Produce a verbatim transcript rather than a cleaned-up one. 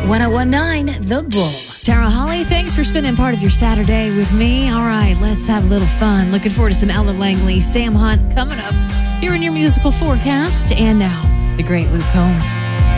ten nineteen The Bull. Tara Holly, thanks for spending part of your Saturday with me. All right, let's have a little fun. Looking forward to some Ella Langley, Sam Hunt coming up here in your musical forecast. And now, the great Luke Combs.